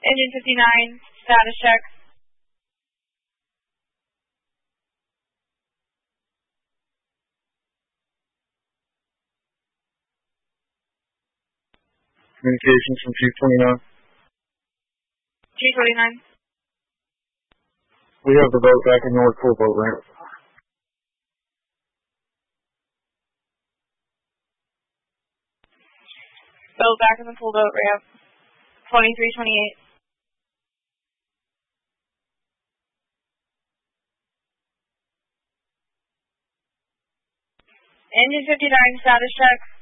Engine 59, status check. Communications from Chief 29. Chief 29. We have the boat back in North Full Boat Ramp. Boat back in the full boat ramp. 2328. Engine 59, status check.